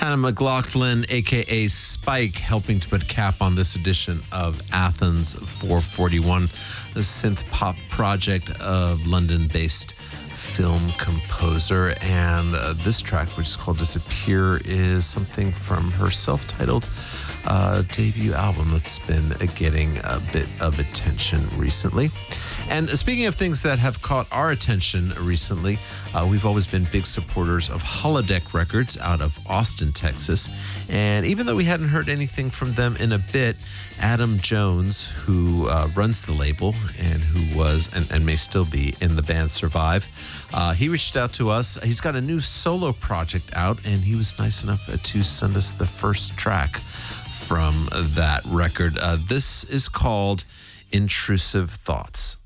Hannah McLaughlin, a.k.a. Spike, helping to put a cap on this edition of Athens 441, the synth pop project of London-based film composer. And this track, which is called Disappear, is something from her self-titled debut album that's been getting a bit of attention recently. And speaking of things that have caught our attention recently, we've always been big supporters of Holodeck Records out of Austin, Texas. And even though we hadn't heard anything from them in a bit, Adam Jones, who runs the label and who was and may still be in the band Survive, he reached out to us. He's got a new solo project out, and he was nice enough to send us the first track from that record. This is called Intrusive Thoughts.